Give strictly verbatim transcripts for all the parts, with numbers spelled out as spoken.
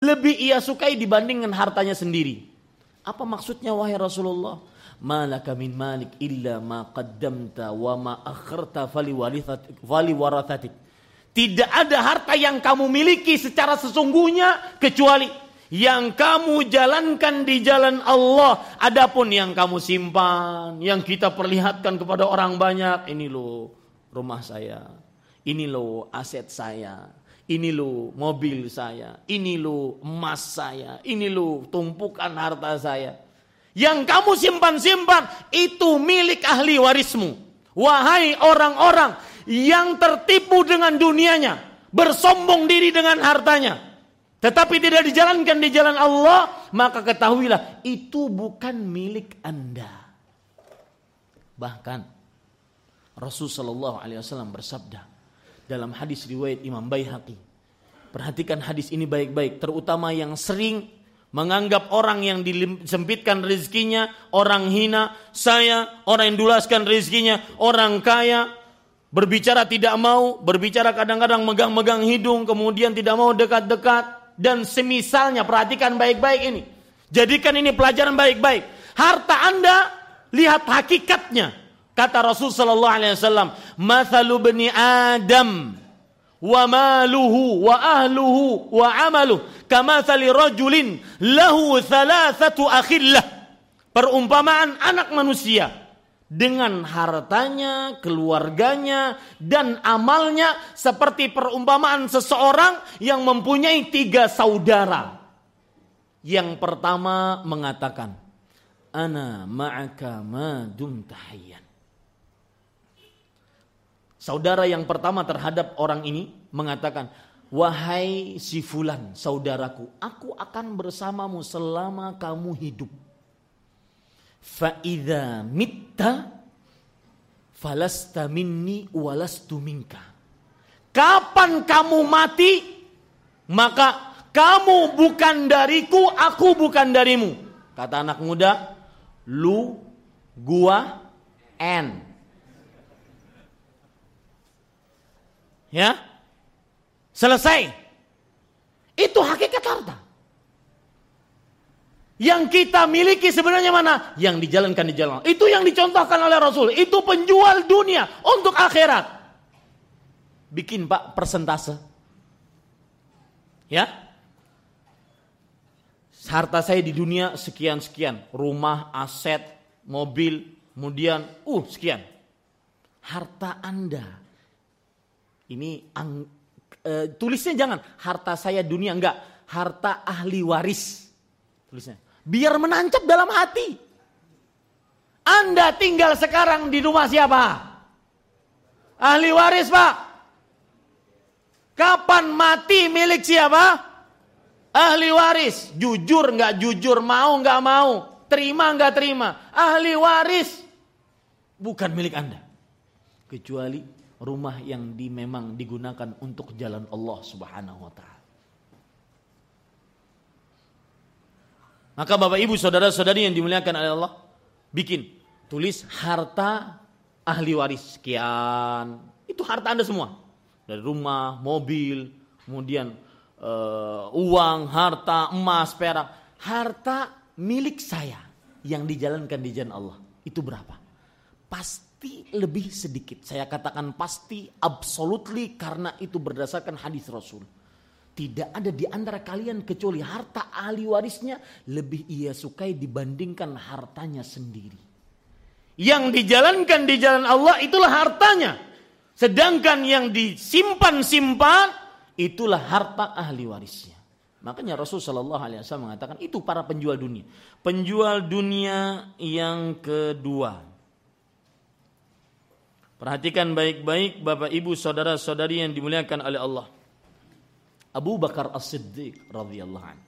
lebih ia sukai dibandingkan hartanya sendiri. Apa maksudnya wahai Rasulullah? Malaka min malik illa ma qaddamta wa ma akharta fali warathatik. Tidak ada harta yang kamu miliki secara sesungguhnya kecuali yang kamu jalankan di jalan Allah. Adapun yang kamu simpan, yang kita perlihatkan kepada orang banyak, ini loh rumah saya, ini loh aset saya, ini loh mobil saya, ini loh emas saya, ini loh tumpukan harta saya. Yang kamu simpan-simpan itu milik ahli warismu. Wahai orang-orang yang tertipu dengan dunianya, bersombong diri dengan hartanya, tetapi tidak dijalankan di jalan Allah, maka ketahuilah itu bukan milik Anda. Bahkan Rasulullah shallallahu alaihi wasallam bersabda dalam hadis riwayat Imam Baihaqi. Perhatikan hadis ini baik-baik, terutama yang sering menganggap orang yang disempitkan rezekinya, orang hina, saya, orang yang dulaskan rezekinya, orang kaya, berbicara tidak mau, berbicara kadang-kadang megang-megang hidung, kemudian tidak mau dekat-dekat, dan semisalnya. Perhatikan baik-baik ini. Jadikan ini pelajaran baik-baik. Harta Anda, lihat hakikatnya. Kata Rasul sallallahu alaihi wasallam, "Mathalu bani Adam wa maluhu wa ahluhu wa amaluhu kamathali rajulin lahu thalathatu akhillah." Perumpamaan anak manusia dengan hartanya, keluarganya, dan amalnya seperti perumpamaan seseorang yang mempunyai tiga saudara. Yang pertama mengatakan, "Ana ma'aka ma dumta hayyan." Saudara yang pertama terhadap orang ini mengatakan, "Wahai si fulan, saudaraku, aku akan bersamamu selama kamu hidup. Fa idza mitta falasta minni walastu minka." Kapan kamu mati, maka kamu bukan dariku, aku bukan darimu. Kata anak muda, lu, gua, and. Ya, selesai. Itu hakikat harta. Yang kita miliki sebenarnya mana? Yang dijalankan di jalan. Itu yang dicontohkan oleh Rasul. Itu penjual dunia untuk akhirat. Bikin Pak persentase. Ya. Harta saya di dunia sekian-sekian. Rumah, aset, mobil, kemudian uh sekian. Harta Anda. Ini ang, e, tulisnya jangan harta saya dunia, enggak, harta ahli waris. Tulisnya biar menancap dalam hati. Anda tinggal sekarang di rumah siapa? Ahli waris, Pak. Kapan mati milik siapa? Ahli waris. Jujur enggak jujur, mau enggak mau, terima enggak terima, ahli waris. Bukan milik Anda. Kecuali rumah yang di, memang digunakan untuk jalan Allah Subhanahu wa taala. Maka Bapak Ibu saudara-saudari yang dimuliakan oleh Allah, bikin tulis harta ahli waris sekian. Itu harta Anda semua. Dari rumah, mobil, kemudian uh, uang, harta, emas, perak. Harta milik saya yang dijalankan di jalan Allah. Itu berapa? Pasti Pasti lebih sedikit. Saya katakan pasti, absolutely, karena itu berdasarkan hadis Rasul. Tidak ada di antara kalian kecuali harta ahli warisnya lebih ia sukai dibandingkan hartanya sendiri. Yang dijalankan di jalan Allah itulah hartanya. Sedangkan yang disimpan-simpan itulah harta ahli warisnya. Makanya Rasul Shallallahu Alaihi Wasallam mengatakan itu para penjual dunia. Penjual dunia yang kedua. Perhatikan baik-baik Bapak Ibu saudara-saudari yang dimuliakan oleh Allah. Abu Bakar As-Siddiq radhiyallahu anhu.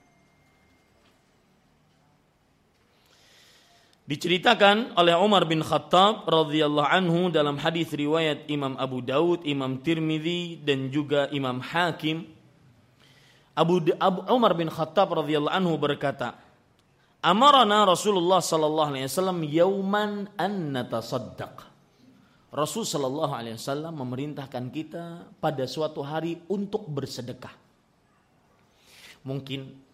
Diceritakan oleh Umar bin Khattab radhiyallahu anhu dalam hadis riwayat Imam Abu Daud, Imam Tirmidzi dan juga Imam Hakim. Abu, Abu Umar bin Khattab radhiyallahu anhu berkata, "Amarana Rasulullah sallallahu alaihi wasallam yauman an natasaddaq." Rasul sallallahu alaihi wasallam memerintahkan kita pada suatu hari untuk bersedekah. Mungkin